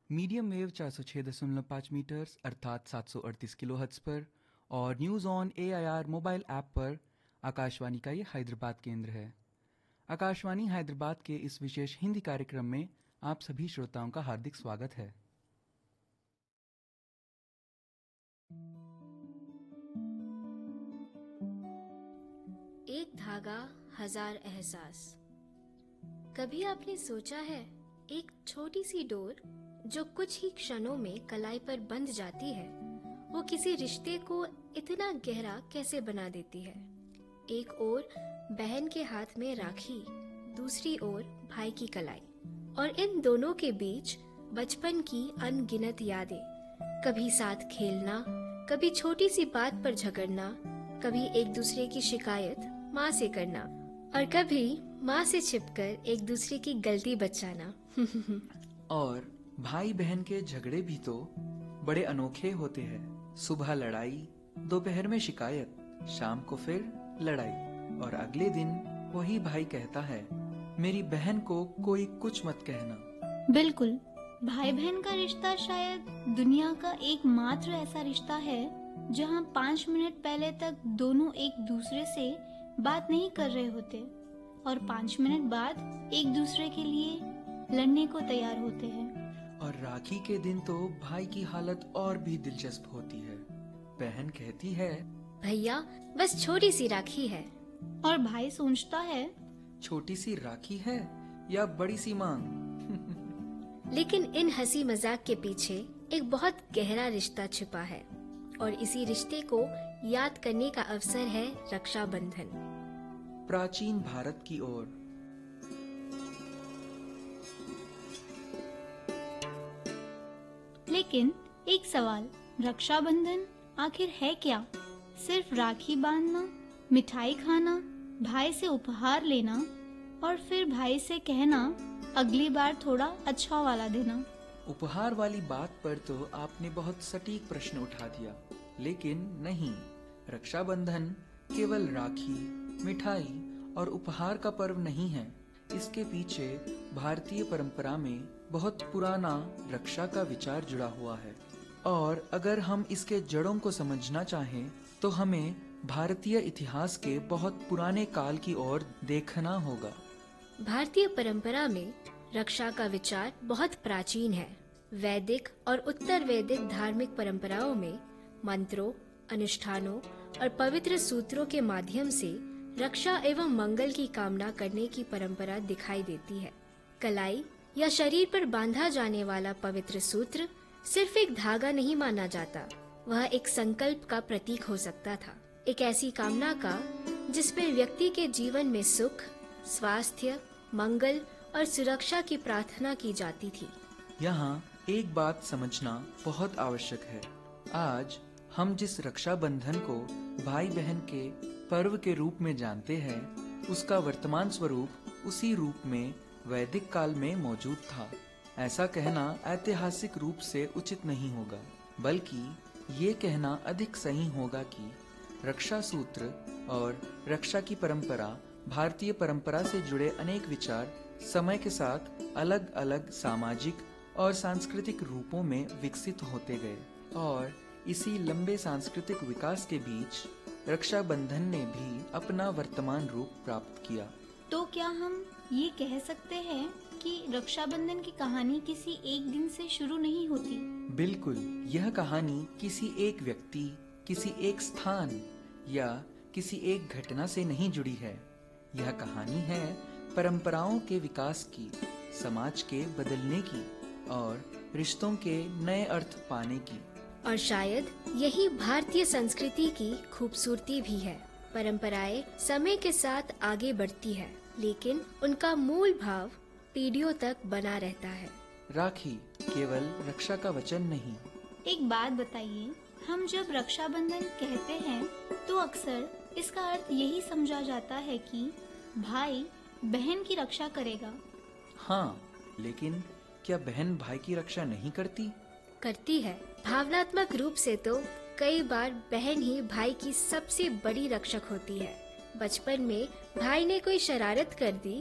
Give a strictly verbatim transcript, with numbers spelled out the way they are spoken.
Medium wave चार सौ छः दशमलव पाँच मीटर्स अर्थात सात सौ अड़तीस किलो हर्ट्ज पर और news on A I R mobile app पर आकाशवाणी का ये हैदराबाद केंद्र है। आकाशवाणी हैदराबाद के इस विशेष हिंदी कार्यक्रम में आप सभी श्रोताओं का हार्दिक स्वागत है। एक धागा हजार एहसास। कभी आपने सोचा है एक छोटी सी डोर जो कुछ ही क्षणों में कलाई पर बंध जाती है, वो किसी रिश्ते को इतना गहरा कैसे बना देती है। एक ओर बहन के हाथ में राखी, दूसरी ओर भाई की कलाई, और इन दोनों के बीच बचपन की अनगिनत यादें। कभी साथ खेलना, कभी छोटी सी बात पर झगड़ना, कभी एक दूसरे की शिकायत माँ से करना, और कभी माँ से छिपकर एक दूसरे की गलती बचाना। और भाई बहन के झगड़े भी तो बड़े अनोखे होते हैं। सुबह लड़ाई, दोपहर में शिकायत, शाम को फिर लड़ाई, और अगले दिन वही भाई कहता है, मेरी बहन को कोई कुछ मत कहना। बिल्कुल, भाई बहन का रिश्ता शायद दुनिया का एकमात्र ऐसा रिश्ता है जहाँ पाँच मिनट पहले तक दोनों एक दूसरे से बात नहीं कर रहे होते और पाँच मिनट बाद एक दूसरे के लिए लड़ने को तैयार होते हैं। और राखी के दिन तो भाई की हालत और भी दिलचस्प होती है। बहन कहती है, भैया बस छोटी सी राखी है, और भाई सोचता है, छोटी सी राखी है या बड़ी सी मांग। लेकिन इन हंसी मजाक के पीछे एक बहुत गहरा रिश्ता छिपा है, और इसी रिश्ते को याद करने का अवसर है रक्षाबंधन। प्राचीन भारत की ओर। लेकिन एक सवाल, रक्षाबंधन आखिर है क्या? सिर्फ राखी बांधना, मिठाई खाना, भाई से उपहार लेना और फिर भाई से कहना अगली बार थोड़ा अच्छा वाला देना। उपहार वाली बात पर तो आपने बहुत सटीक प्रश्न उठा दिया, लेकिन नहीं, रक्षाबंधन केवल राखी, मिठाई और उपहार का पर्व नहीं है। इसके पीछे भारतीय परंपरा में बहुत पुराना रक्षा का विचार जुड़ा हुआ है, और अगर हम इसके जड़ों को समझना चाहें तो हमें भारतीय इतिहास के बहुत पुराने काल की ओर देखना होगा। भारतीय परंपरा में रक्षा का विचार बहुत प्राचीन है। वैदिक और उत्तर वैदिक धार्मिक परंपराओं में मंत्रों, अनुष्ठानों और पवित्र सूत्रों के माध्यम से रक्षा एवं मंगल की कामना करने की परंपरा दिखाई देती है। कलाई या शरीर पर बांधा जाने वाला पवित्र सूत्र सिर्फ एक धागा नहीं माना जाता, वह एक संकल्प का प्रतीक हो सकता था, एक ऐसी कामना का जिसमें व्यक्ति के जीवन में सुख, स्वास्थ्य, मंगल और सुरक्षा की प्रार्थना की जाती थी। यहाँ एक बात समझना बहुत आवश्यक है। आज हम जिस रक्षाबंधन को भाई बहन के पर्व के रूप में जानते हैं, उसका वर्तमान स्वरूप उसी रूप में वैदिक काल में मौजूद था। ऐसा कहना ऐतिहासिक रूप से उचित नहीं होगा, बल्कि ये कहना अधिक सही होगा कि रक्षा सूत्र और रक्षा की परंपरा, भारतीय परंपरा से जुड़े अनेक विचार समय के साथ अलग अलग सामाजिक और सांस्कृतिक रूपों में विकसित होते गए, और इसी लंबे सांस्कृतिक विकास के बीच रक्षाबंधन ने भी अपना वर्तमान रूप प्राप्त किया। तो क्या हम ये कह सकते हैं कि रक्षाबंधन की कहानी किसी एक दिन से शुरू नहीं होती? बिल्कुल, यह कहानी किसी एक व्यक्ति, किसी एक स्थान या किसी एक घटना से नहीं जुड़ी है। यह कहानी है परंपराओं के विकास की, समाज के बदलने की और रिश्तों के नए अर्थ पाने की। और शायद यही भारतीय संस्कृति की खूबसूरती भी है। परंपराएं समय के साथ आगे बढ़ती है, लेकिन उनका मूल भाव पीढ़ियों तक बना रहता है। राखी केवल रक्षा का वचन नहीं। एक बात बताइए, हम जब रक्षाबंधन कहते हैं तो अक्सर इसका अर्थ यही समझा जाता है कि भाई बहन की रक्षा करेगा। हाँ, लेकिन क्या बहन भाई की रक्षा नहीं करती? करती है। भावनात्मक रूप से तो कई बार बहन ही भाई की सबसे बड़ी रक्षक होती है। बचपन में भाई ने कोई शरारत कर दी